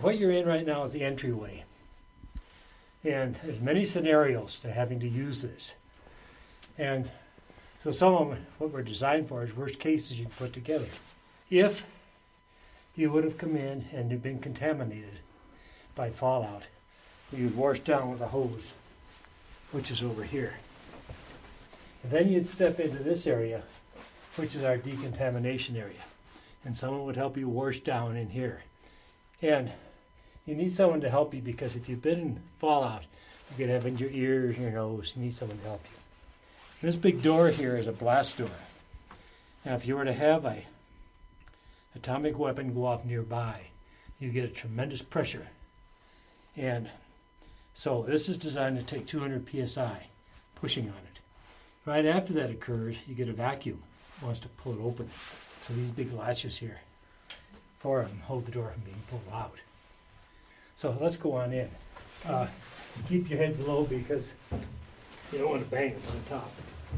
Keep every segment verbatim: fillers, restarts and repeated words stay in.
What you're in right now is the entryway. And there's many scenarios to having to use this. And so some of them, what we're designed for is worst cases you can put together. If you would have come in and you've been contaminated by fallout, you'd wash down with a hose, which is over here. And then you'd step into this area, which is our decontamination area. And someone would help you wash down in here. And you need someone to help you because if you've been in fallout, you could have in your ears, your nose, you need someone to help you. This big door here is a blast door. Now if you were to have a atomic weapon go off nearby, you get a tremendous pressure. And so this is designed to take two hundred P S I, pushing on it. Right after that occurs, you get a vacuum. It wants to pull it open. So these big latches here, four of them, hold the door from being pulled out. So let's go on in. Uh, keep your heads low because you don't want to bang them on the top.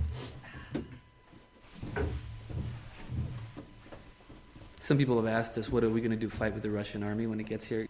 Some people have asked us, what are we going to do, fight with the Russian army when it gets here?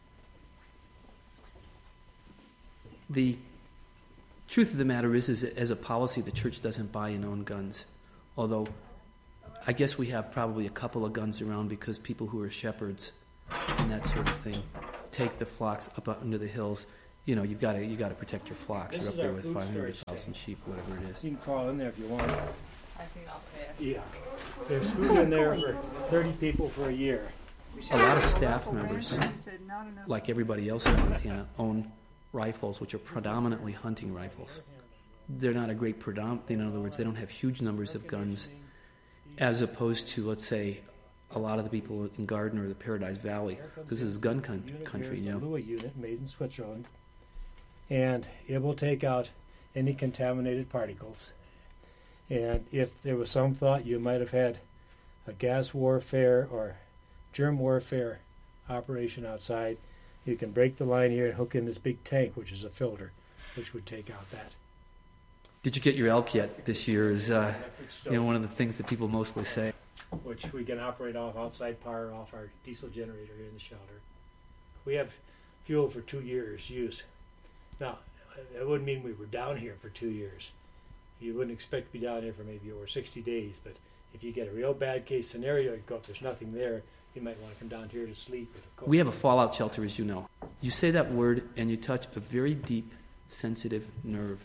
The truth of the matter is, is that as a policy, the church doesn't buy and own guns. Although, I guess we have probably a couple of guns around because people who are shepherds and that sort of thing take the flocks up under the hills. You know, you've got to you got to protect your flocks. This You're up is there our with food five hundred storage thousand sheep, whatever it is. You can crawl in there if you want. I think I'll pass. Yeah. There's food in there for thirty people for a year. A lot of staff members, like everybody else in Montana, own rifles, which are predominantly hunting rifles. They're not a great predominant, in other words, they don't have huge numbers of guns, as opposed to, let's say, a lot of the people in Garden or the Paradise Valley, because this is gun con- country, you know. It's a Lua unit made in Switzerland, and it will take out any contaminated particles. And if there was some thought you might have had a gas warfare or germ warfare operation outside, you can break the line here and hook in this big tank, which is a filter, which would take out that. Did you get your elk yet this year is uh, you know, one of the things that people mostly say. Which we can operate off outside power off our diesel generator here in the shelter. We have fuel for two years use. Now, that wouldn't mean we were down here for two years. You wouldn't expect to be down here for maybe over sixty days, but if you get a real bad case scenario, you go, if there's nothing there, you might want to come down here to sleep. With a cold. We have a fallout shelter, as you know. You say that word and you touch a very deep, sensitive nerve.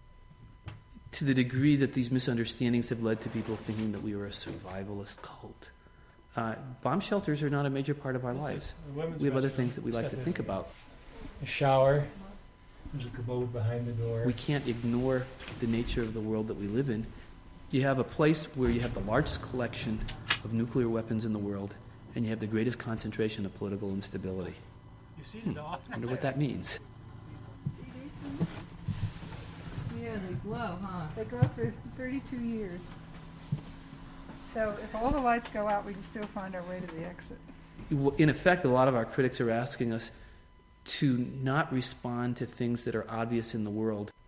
To the degree that these misunderstandings have led to people thinking that we were a survivalist cult. Uh, bomb shelters are not a major part of our This lives. We have other things that we like to think about. A shower. There's a commode behind the door. We can't ignore the nature of the world that we live in. You have a place where you have the largest collection of nuclear weapons in the world, and you have the greatest concentration of political instability. You've seen Hmm. it all. I wonder what that means. Yeah, they glow, huh? They go for thirty-two years. So if all the lights go out, we can still find our way to the exit. In effect, a lot of our critics are asking us to not respond to things that are obvious in the world.